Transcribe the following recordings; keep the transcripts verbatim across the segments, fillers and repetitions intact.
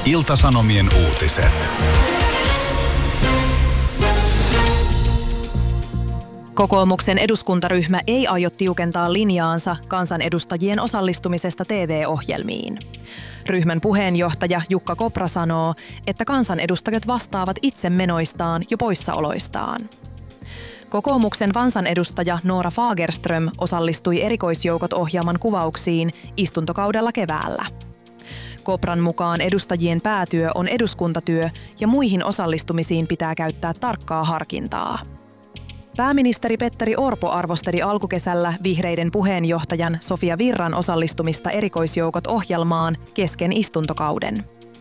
Ilta-Sanomien uutiset. Kokoomuksen eduskuntaryhmä ei aio tiukentaa linjaansa kansanedustajien osallistumisesta T V-ohjelmiin. Ryhmän puheenjohtaja Jukka Kopra sanoo, että kansanedustajat vastaavat itse menoistaan jo poissaoloistaan. Kokoomuksen kansanedustaja Noora Fagerström osallistui erikoisjoukot-ohjelman kuvauksiin istuntokaudella keväällä. Kopran mukaan edustajien päätyö on eduskuntatyö ja muihin osallistumisiin pitää käyttää tarkkaa harkintaa. Pääministeri Petteri Orpo arvosteli alkukesällä vihreiden puheenjohtajan Sofia Virran osallistumista erikoisjoukot-ohjelmaan kesken istuntokauden.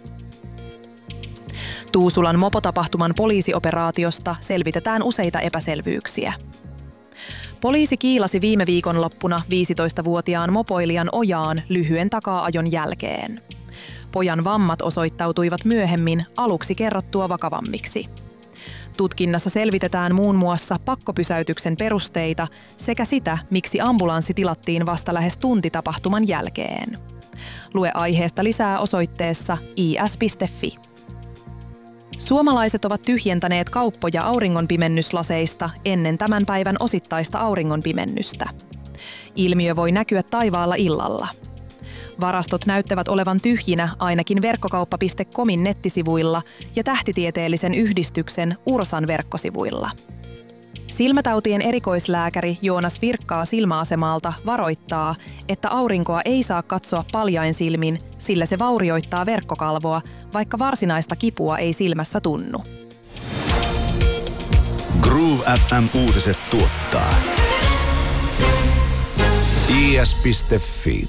Tuusulan mopotapahtuman poliisioperaatiosta selvitetään useita epäselvyyksiä. Poliisi kiilasi viime viikonloppuna viisitoistavuotiaan mopoilijan ojaan lyhyen takaa-ajon jälkeen. Pojan vammat osoittautuivat myöhemmin aluksi kerrottua vakavammiksi. Tutkinnassa selvitetään muun muassa pakkopysäytyksen perusteita sekä sitä, miksi ambulanssi tilattiin vasta lähes tunti tapahtuman jälkeen. Lue aiheesta lisää osoitteessa i s piste f i. Suomalaiset ovat tyhjentäneet kauppoja auringonpimennyslaseista ennen tämän päivän osittaista auringonpimennystä. Ilmiö voi näkyä taivaalla illalla. Varastot näyttävät olevan tyhjinä ainakin verkkokauppa piste comin nettisivuilla ja tähtitieteellisen yhdistyksen Ursan verkkosivuilla. Silmätautien erikoislääkäri Joonas Virkkaa silmäasemalta varoittaa, että aurinkoa ei saa katsoa paljain silmin, sillä se vaurioittaa verkkokalvoa, vaikka varsinaista kipua ei silmässä tunnu. Groove F M-uutiset tuottaa i s piste f i.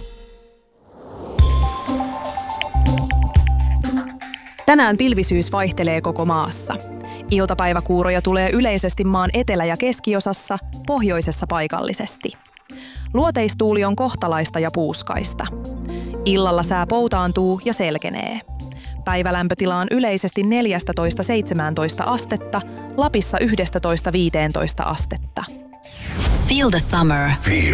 Tänään pilvisyys vaihtelee koko maassa. Iltapäiväkuuroja tulee yleisesti maan etelä- ja keskiosassa, pohjoisessa paikallisesti. Luoteistuuli on kohtalaista ja puuskaista. Illalla sää poutaantuu ja selkenee. Päivälämpötila on yleisesti neljätoista seitsemäntoista astetta, Lapissa yksitoista viisitoista astetta. Feel the summer. Feel